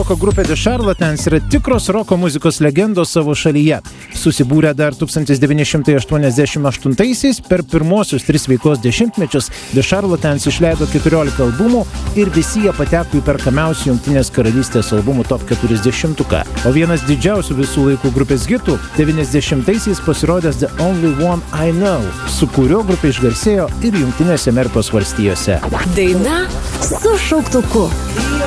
roko grupė The Charlatans yra tikros roko muzikos legendos savo šalyje. Susibūrę dar 1988-aisiais, per pirmosius 3 veiklos dešimtmečius The Charlatans išleido 14 albumų ir visi jie pateko į perkamiausių Jungtinės karalystės albumų top 40-uką. O vienas didžiausių visų laikų grupės hitų 90-aisiais pasirodęs The Only One I Know, su kuriuo grupė išgarsėjo ir Jungtinėse Amerikos valstijose. Daina su šauktuku.